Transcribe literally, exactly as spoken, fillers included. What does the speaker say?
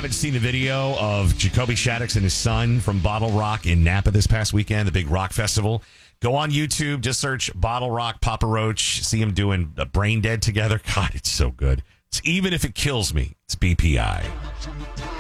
haven't seen the video of Jacoby Shaddix and his son from Bottle Rock in Napa this past weekend, the big rock festival, go on YouTube, just search Bottle Rock, Papa Roach, see them doing a Brain Dead together. God, it's so good. It's Even If It Kills Me, it's B P I.